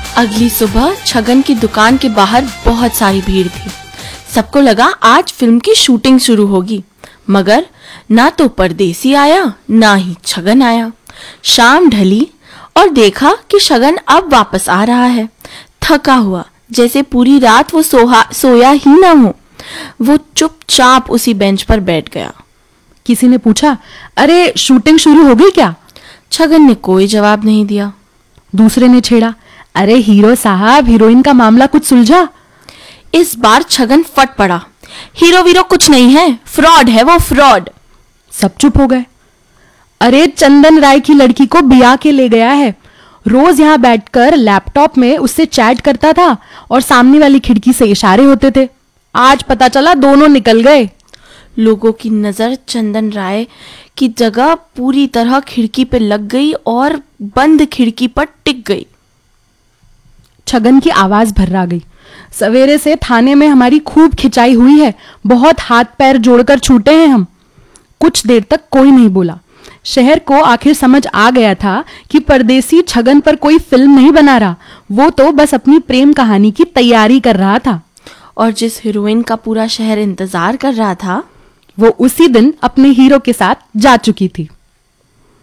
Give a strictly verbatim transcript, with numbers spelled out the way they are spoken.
अगली सुबह छगन की दुकान के बाहर बहुत सारी भीड़ थी। सबको लगा आज फिल्म की शूटिंग शुरू होगी, मगर ना तो परदेसी आया ना ही छगन आया। शाम ढली और देखा कि छगन अब वापस आ रहा है, थका हुआ, जैसे पूरी रात वो सोहा सोया ही ना हो। वो चुपचाप उसी बेंच पर बैठ गया। किसी ने पूछा, अरे शूटिंग शुरू हो गई क्या? छगन ने कोई जवाब नहीं दिया। दूसरे ने छेड़ा, अरे हीरो साहब, हीरोइन का मामला कुछ सुलझा? इस बार छगन फट पड़ा, हीरो वीरो कुछ नहीं है, फ्रॉड है वो, फ्रॉड। सब चुप हो गए। अरे चंदन राय की लड़की को बिया के ले गया है, रोज यहाँ बैठकर लैपटॉप में उससे चैट करता था और सामने वाली खिड़की से इशारे होते थे। आज पता चला दोनों निकल गए। लोगों की नजर चंदन राय की जगह पूरी तरह खिड़की पे लग गई और बंद खिड़की पर टिक गई। छगन की आवाज भर्रा गई, सवेरे से थाने में हमारी खूब खिंचाई हुई है, बहुत हाथ पैर जोड़कर छूटे हैं हम। कुछ देर तक कोई नहीं बोला। शहर को आखिर समझ आ गया था कि परदेसी छगन पर कोई फिल्म नहीं बना रहा, वो तो बस अपनी प्रेम कहानी की तैयारी कर रहा था। और जिस हीरोइन का पूरा शहर इंतजार कर रहा था, वो उसी दिन अपने हीरो के साथ जा चुकी थी।